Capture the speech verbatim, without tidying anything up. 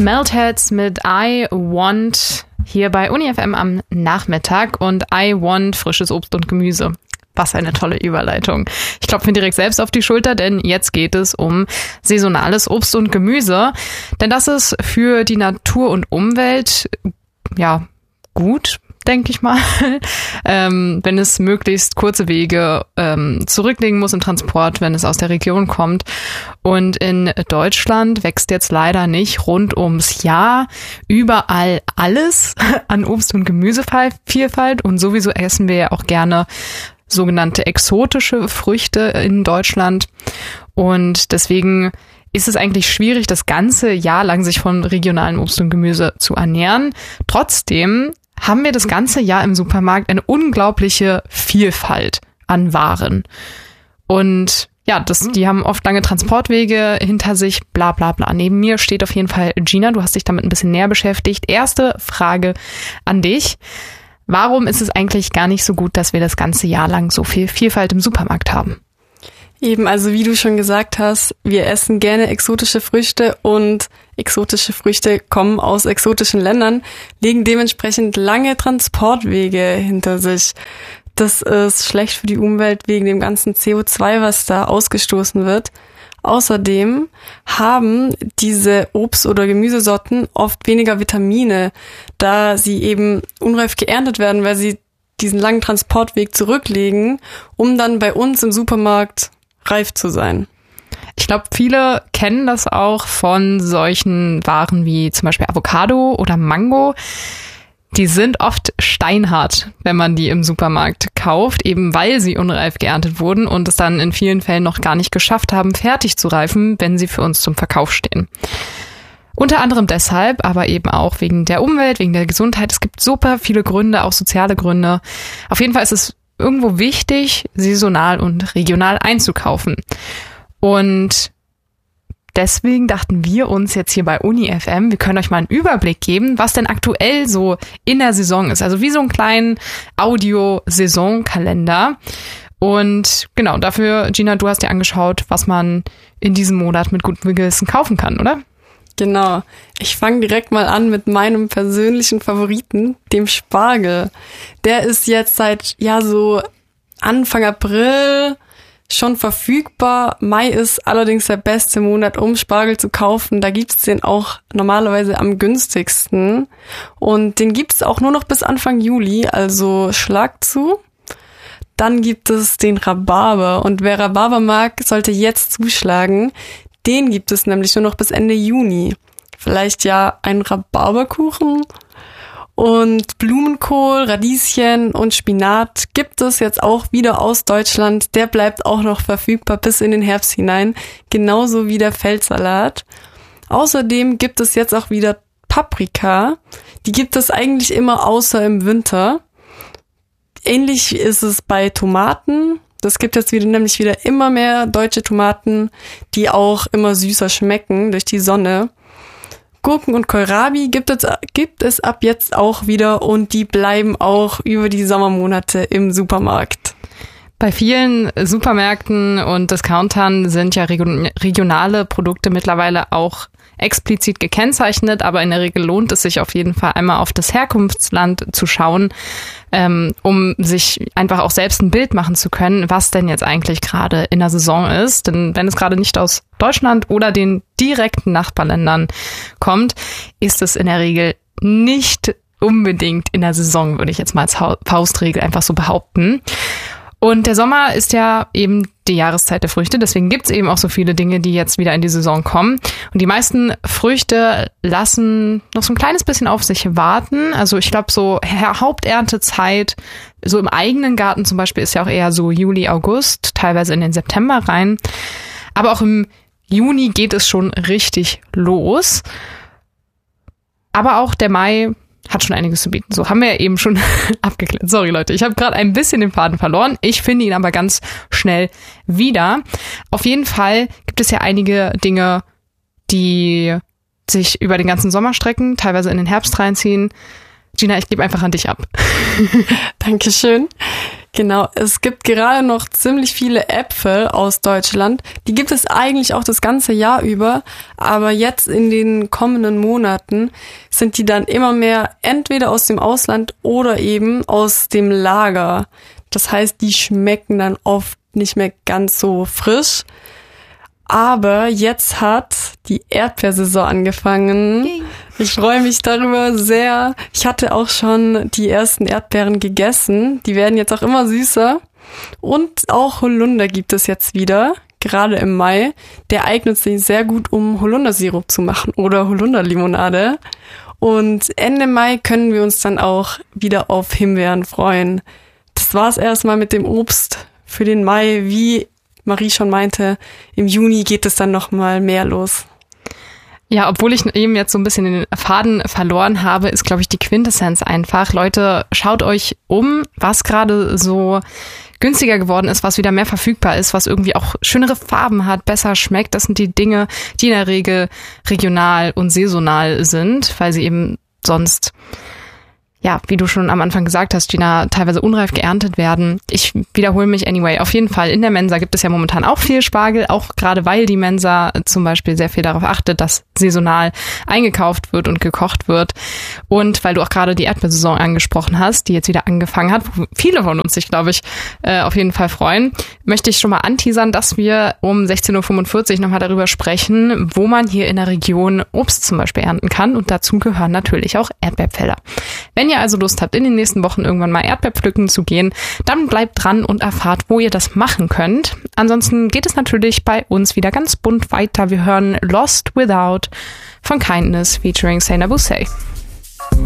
Meltheads mit I Want hier bei Uni F M am Nachmittag und I Want frisches Obst und Gemüse. Was eine tolle Überleitung. Ich klopfe mir direkt selbst auf die Schulter, denn jetzt geht es um saisonales Obst und Gemüse. Denn das ist für die Natur und Umwelt, ja, gut, denke ich mal, ähm, wenn es möglichst kurze Wege ähm, zurücklegen muss im Transport, wenn es aus der Region kommt. Und in Deutschland wächst jetzt leider nicht rund ums Jahr überall alles an Obst- und Gemüsevielfalt. Und sowieso essen wir ja auch gerne sogenannte exotische Früchte in Deutschland. Und deswegen ist es eigentlich schwierig, das ganze Jahr lang sich von regionalem Obst und Gemüse zu ernähren. Trotzdem haben wir das ganze Jahr im Supermarkt eine unglaubliche Vielfalt an Waren. Und ja, das, die haben oft lange Transportwege hinter sich, bla bla bla. Neben mir steht auf jeden Fall Gina, du hast dich damit ein bisschen näher beschäftigt. Erste Frage an dich. Warum ist es eigentlich gar nicht so gut, dass wir das ganze Jahr lang so viel Vielfalt im Supermarkt haben? Eben, also wie du schon gesagt hast, wir essen gerne exotische Früchte und exotische Früchte kommen aus exotischen Ländern, legen dementsprechend lange Transportwege hinter sich. Das ist schlecht für die Umwelt wegen dem ganzen C O zwei, was da ausgestoßen wird. Außerdem haben diese Obst- oder Gemüsesorten oft weniger Vitamine, da sie eben unreif geerntet werden, weil sie diesen langen Transportweg zurücklegen, um dann bei uns im Supermarkt reif zu sein. Ich glaube, viele kennen das auch von solchen Waren wie zum Beispiel Avocado oder Mango. Die sind oft steinhart, wenn man die im Supermarkt kauft, eben weil sie unreif geerntet wurden und es dann in vielen Fällen noch gar nicht geschafft haben, fertig zu reifen, wenn sie für uns zum Verkauf stehen. Unter anderem deshalb, aber eben auch wegen der Umwelt, wegen der Gesundheit. Es gibt super viele Gründe, auch soziale Gründe. Auf jeden Fall ist es irgendwo wichtig, saisonal und regional einzukaufen. Und deswegen dachten wir uns jetzt hier bei Uni F M, wir können euch mal einen Überblick geben, was denn aktuell so in der Saison ist. Also wie so einen kleinen Audio-Saisonkalender. Und genau, dafür, Gina, du hast dir angeschaut, was man in diesem Monat mit gutem Gewissen kaufen kann, oder? Genau. Ich fange direkt mal an mit meinem persönlichen Favoriten, dem Spargel. Der ist jetzt seit, ja, so Anfang April schon verfügbar. Mai ist allerdings der beste Monat, um Spargel zu kaufen. Da gibt's den auch normalerweise am günstigsten. Und den gibt's auch nur noch bis Anfang Juli, also schlag zu. Dann gibt es den Rhabarber. Und wer Rhabarber mag, sollte jetzt zuschlagen. Den gibt es nämlich nur noch bis Ende Juni. Vielleicht ja ein Rhabarberkuchen. Und Blumenkohl, Radieschen und Spinat gibt es jetzt auch wieder aus Deutschland. Der bleibt auch noch verfügbar bis in den Herbst hinein. Genauso wie der Feldsalat. Außerdem gibt es jetzt auch wieder Paprika. Die gibt es eigentlich immer außer im Winter. Ähnlich ist es bei Tomaten. Das gibt jetzt wieder nämlich wieder immer mehr deutsche Tomaten, die auch immer süßer schmecken durch die Sonne. Gurken und Kohlrabi gibt es, gibt es ab jetzt auch wieder und die bleiben auch über die Sommermonate im Supermarkt. Bei vielen Supermärkten und Discountern sind ja regionale Produkte mittlerweile auch explizit gekennzeichnet, aber in der Regel lohnt es sich auf jeden Fall einmal auf das Herkunftsland zu schauen, ähm, um sich einfach auch selbst ein Bild machen zu können, was denn jetzt eigentlich gerade in der Saison ist. Denn wenn es gerade nicht aus Deutschland oder den direkten Nachbarländern kommt, ist es in der Regel nicht unbedingt in der Saison, würde ich jetzt mal als Faustregel einfach so behaupten. Und der Sommer ist ja eben die Jahreszeit der Früchte, deswegen gibt's eben auch so viele Dinge, die jetzt wieder in die Saison kommen. Und die meisten Früchte lassen noch so ein kleines bisschen auf sich warten. Also ich glaube, so Haupterntezeit, so im eigenen Garten zum Beispiel, ist ja auch eher so Juli, August, teilweise in den September rein. Aber auch im Juni geht es schon richtig los. Aber auch der Mai hat schon einiges zu bieten. So haben wir ja eben schon abgeklärt. Sorry, Leute, ich habe gerade ein bisschen den Faden verloren. Ich finde ihn aber ganz schnell wieder. Auf jeden Fall gibt es ja einige Dinge, die sich über den ganzen Sommer strecken, teilweise in den Herbst reinziehen. Gina, ich gebe einfach an dich ab. Dankeschön. Genau, es gibt gerade noch ziemlich viele Äpfel aus Deutschland. Die gibt es eigentlich auch das ganze Jahr über, aber jetzt in den kommenden Monaten sind die dann immer mehr entweder aus dem Ausland oder eben aus dem Lager. Das heißt, die schmecken dann oft nicht mehr ganz so frisch. Aber jetzt hat die Erdbeersaison angefangen. Ich freue mich darüber sehr. Ich hatte auch schon die ersten Erdbeeren gegessen. Die werden jetzt auch immer süßer. Und auch Holunder gibt es jetzt wieder, gerade im Mai. Der eignet sich sehr gut, um Holundersirup zu machen oder Holunderlimonade. Und Ende Mai können wir uns dann auch wieder auf Himbeeren freuen. Das war's erstmal mit dem Obst für den Mai. Wie Marie schon meinte, im Juni geht es dann noch mal mehr los. Ja, obwohl ich eben jetzt so ein bisschen den Faden verloren habe, ist, glaube ich, die Quintessenz einfach. Leute, schaut euch um, was gerade so günstiger geworden ist, was wieder mehr verfügbar ist, was irgendwie auch schönere Farben hat, besser schmeckt. Das sind die Dinge, die in der Regel regional und saisonal sind, weil sie eben sonst, ja, wie du schon am Anfang gesagt hast, Gina, teilweise unreif geerntet werden. Ich wiederhole mich anyway. Auf jeden Fall, in der Mensa gibt es ja momentan auch viel Spargel, auch gerade weil die Mensa zum Beispiel sehr viel darauf achtet, dass saisonal eingekauft wird und gekocht wird. Und weil du auch gerade die Erdbeersaison angesprochen hast, die jetzt wieder angefangen hat, wo viele von uns sich, glaube ich, äh, auf jeden Fall freuen, möchte ich schon mal anteasern, dass wir um sechzehn Uhr fünfundvierzig nochmal darüber sprechen, wo man hier in der Region Obst zum Beispiel ernten kann. Und dazu gehören natürlich auch Erdbeerfelder. Wenn ihr also Lust habt, in den nächsten Wochen irgendwann mal Erdbeer pflücken zu gehen, dann bleibt dran und erfahrt, wo ihr das machen könnt. Ansonsten geht es natürlich bei uns wieder ganz bunt weiter. Wir hören Lost Without von Kindness featuring Seyna Boussaid.